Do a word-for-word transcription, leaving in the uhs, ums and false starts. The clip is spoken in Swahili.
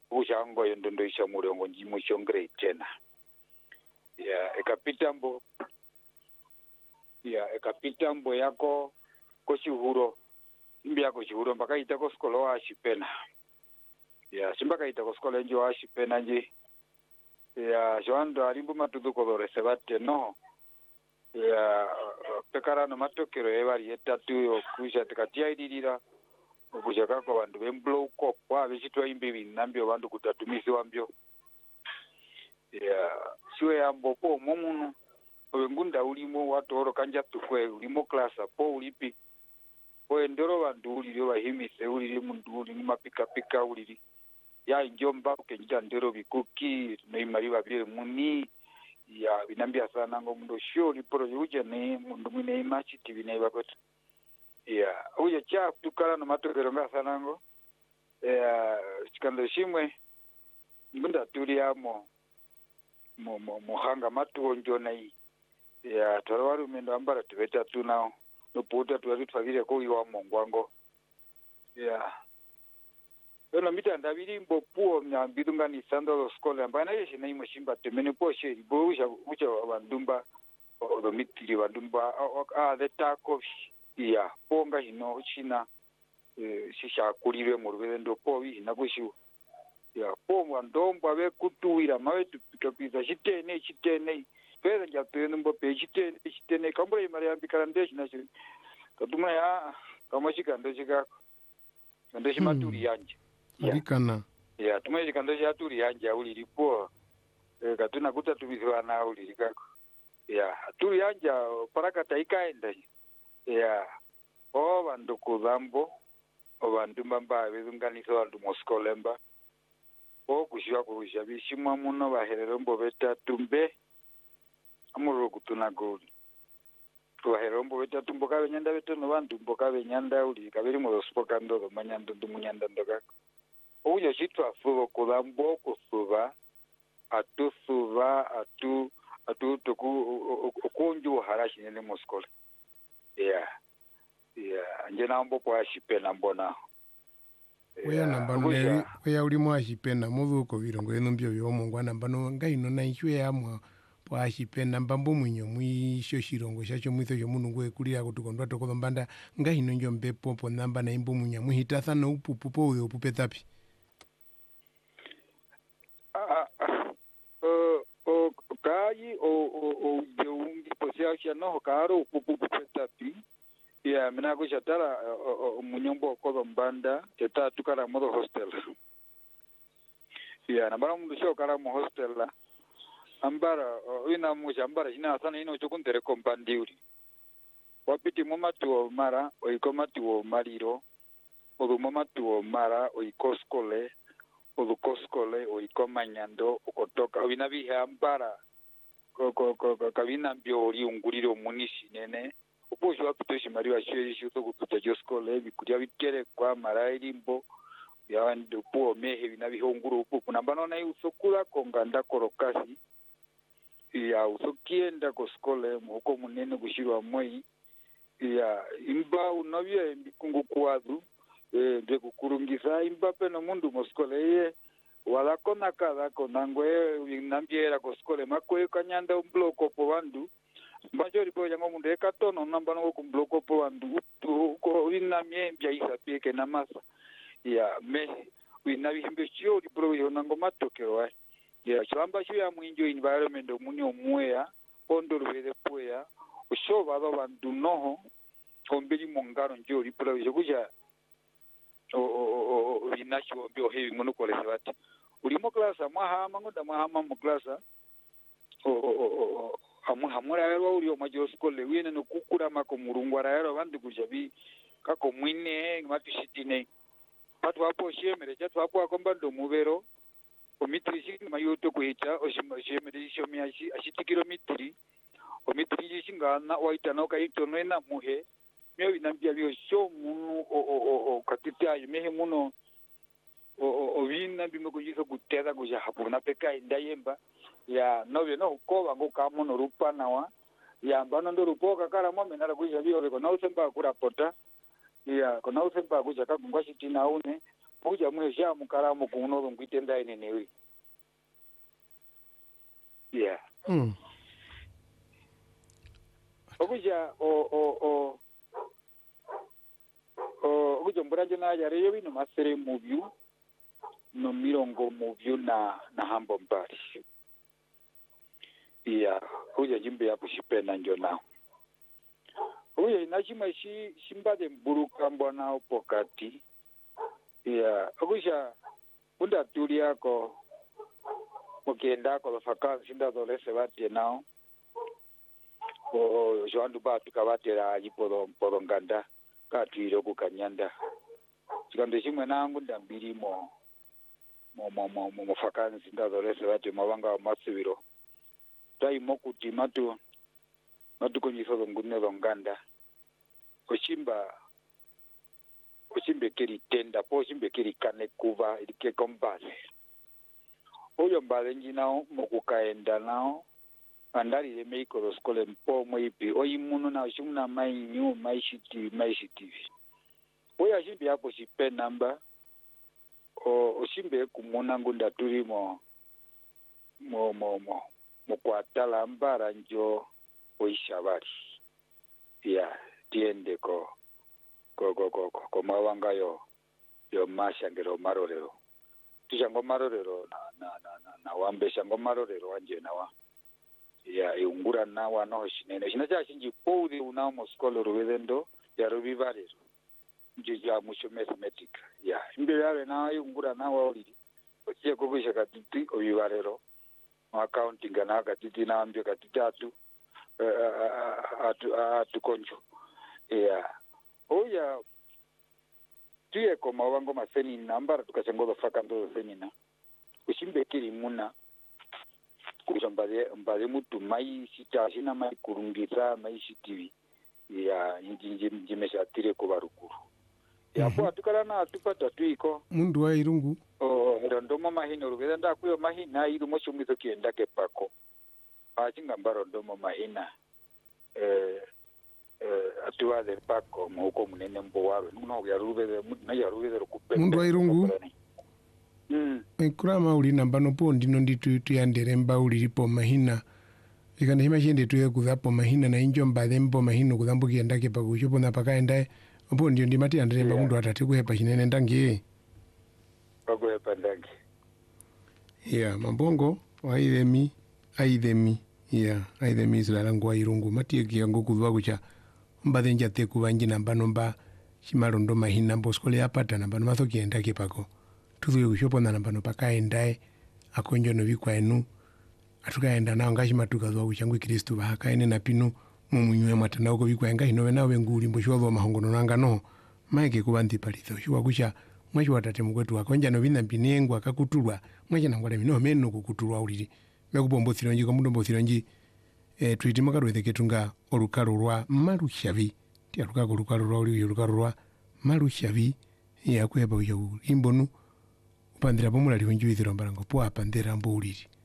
ushango yondondo isha murongo njimo shongre tena ya ekapita mbo ya ekapita mbo yako koshihuro imbi yako shihuro mpaka itako skolo wa shipena ya simbaka itako skolo njo wa shipena nje ya joando arimbu matuduko dorese bate no ya pekara no matokero ebari etatu yo kusha tikatia idira okushaka kwa bantu bemblo uko kwa bishitwa imbibi nambyo bantu kutatumisi wambyo ya siwe yambo po momunu ngunda ulimo watoro kanja tukwe ulimo klasa po ulipi po endoro bantu uliro bahimise uliri mundu uli mapika pika uliri ya njomba kenja ndero bikuki neimari babire muni ya binambia sana ngo mundu sho liporo uje ne mundu mwine imachi tv ne bakota ya uje cha tukala no matokero ngasa ngo ya chikando shimwe ngunda tuliamo mo mo mohanga matu njona hii ya tarawaru mendo ambara tubeta tu nao no puta tu twagire ko iwa mongwango ya Yono mita ndabiri mbo puo nyambidunga ni sandalo skole ambana yeshi na imo shimba temene po sheri bo uja uja wandumba o mitili wandumba a the tako ya ponga hino china shisha kulire mu rwendo po wi na kushu ya po wandomba be kutuira mawe tupika chitene chitene pera nja peno mbo pe chitene chitene kambura imari ambikara ndeshi na shi katuma ya kama chikando chikako ndeshi maturi yanje Marikana. Ya, tumeje kandoje aturi yanja uli lipo. E, katuna kuta tumizwa na uli likako. Ya, aturi yanja paraka taikaenda. Ya, o bandu kuzambo, o bandu mbamba bezunganiso bandu moskolemba. O kushwa kurusha bishimwa muno baherero mbo beta tumbe. Amuro kutuna goli. Baherero mbo beta tumbo kabe nyanda beto no bandu mbo kabe nyanda uli kabiri mo spoka ndo manyando ndu nyanda ndokako. Uyo chitwa fugo kulambo kusuva atu suva atu atu tuku kunju harashi nene muskole yeah yeah nje nambo kwa shipena mbona Oya namba neri oya uli mwa shipena muvuko birongo eno mbyo byo mungwa namba no ngaino na ishwe yamwa kwa shipena mbambo mwinyo mwisho shirongo shacho mwitho yo munungu ekulira kutukondwa tokodo mbanda ngaino njo mbepo po namba na imbo munya muhitasa no upupu po uyo upupetapi kai o o jeungi posiacha no karo kupupupetapi ya mina ko chatara munyombo ko mbanda teta tukara modo hostel ya na bara mundu sho kara mo hostel la ambara ina mu jambara ina sana ino chokundere ko mbandiuri wapiti momatu mara o ikomatu mariro o momatu mara o ikoskole udukoskole o ikomanyando ukotoka winabi ambara ko ko ko kabina mbyo uri unguriro munisi nene upoje wapitoshi mari wa shiri shuto kututa joskole bikuria bikere kwa marairi mbo yawandi po mehe binabi honguru upu kunambano na usokula konganda korokasi ya usokienda koskole muko munene gushirwa moi ya imba unavye mbikungu kwadu eh de kukurungisa imbape no mundu moskole ye wala kona kada konangwe nambiera koskole makwe kanyanda umbloko po bandu majori po yango mundu ekatono nambano ko umbloko po bandu ko winamye mbya isapi ke namasa ya me winabi mbechio libro yo nango matokero ya chamba sho ya mwinjo environment omuni omweya ondo rubere poya ushoba aba bandu noho kombeli mongaro njo libro yo kuja o o o binasho byo hebi muno kolese bati ulimo klasa mwahama ngoda mwahama mu klasa o o amu hamura yaro uri omajo skole wine no kukura mako murungwara yaro bandi kujabi kako mwine matishitine patu hapo shemere jatu hapo akomba ndo mubero omitrishi mayoto kuhita oshima shemere shomi ashi ashitikiro mitri omitrishi shingana waita no kaito no ena muhe myo binambia byo sho munu o o o katita mehe muno o o vina bimo kujiso kuteza kuja hapo na peka indayemba ya novyo no ko bango kamo no rupa nawa ya mbano ndo rupoka kala mo menara kuja bio ko no semba kurapota ya ko no semba kuja ka kungwa shitina une uja mwesha mukalamu kuno ngwitenda ine newe yeah mm okuja o o o o okuja mburaje na yare yo bino masere muvyu no mirongo muvyu na na hambo mbari yeah okuja jimbe ya kushipena njo nao okuja inachima shi shimbade mburuka mbona upokati yeah okuja unda tuli yako mukenda ko lafaka shinda dolese bati nao o joandu ba tukabatera yipodo podo nganda katwiro kukanyanda chikando chimwe nangu ndambiri mo mo mo mo mo fakansi ndazolese bati mabanga masibiro tai mokuti matu matu konyiso ngune nganda kuchimba kuchimbe kiri tenda po chimbe kiri kane kuva ilike kombaze oyo mbale njinao mokukaenda nao andari le meiko lo skole mpo mwipi oyi munu na shimuna mai nyu mai shiti mai shiti oya shimbe hapo shipe namba o oshimbe kumuna ngunda turimo mo mo mo mo kwatala mbara njo oishabari ya tiende ko ko ko ko ko mawanga yo yo mashangero marorero tushango marorero na na na na wambe shango marorero anje nawa ya iungura nawa no shinene shinacha shinji poudi una moskolo ruwendo ya rubivarero nje ya musho mathematic ya imbe yawe na iungura nawa oliri otie kokisha katiti obivarero accounting na katiti na ambyo katitatu atu atu konjo ya oya tuye ko mawango maseni nambara tukachangoza fakando senina ushimbe kiri muna kushambale mbale mutu mai sita shina mai kurungisa mai shitivi ya injinje mjimesha tire ko barukuru ya po atukala na atupata tuiko mundu wa irungu o ndomo mahino rubeza ndakuyo mahina iru moshumizo kienda ke pako achinga mbaro ndomo mahina eh eh atuwa de pako muko munene mbo wawe nuno ya rubeza na ya rubeza kupe mundu wa irungu mm ekurama uli nambano po ndino nditu tuyandere mba uli lipo mahina ikana hima shende tuye kudhapo mahina na injo mbale mbo mahino kudhambu kiendake pa kuchopo na pakaendae opo ndio ndimati andere mba mundu atati kuhepa shinene ndangi kuhepa ndangi yeah mambongo waidemi aidemi yeah aidemi zilalangu wa irungu mati kiyango kudhwa kucha mbale njate kubanji nambano mba shimarondo mahina mbo skole apata nambano matho kiendake pako tuwe kushopo na nambano pakaendae akonjo no bikwa enu atukaenda nao ngashi matuka zwa kuchangwe Kristo bahakaene na pino mumunywe matana uko bikwa ngashi no nawe nguli mbo shwa mahongono nanga no maike kubanti palitho shwa kucha mwashi watate mukwetu akonja no bina mpinengu akakutulwa mwashi nangwala mino meno kukutulwa ulili mekubombo thironji ko mundu mbo thironji eh tuitima karwethe ketunga olukalo lwa malushavi ti alukako olukalo lwa uli olukalo lwa malushavi ya kweba uyo imbonu upandira pomula liwenju ithiro mbarango po apandira mbo ulili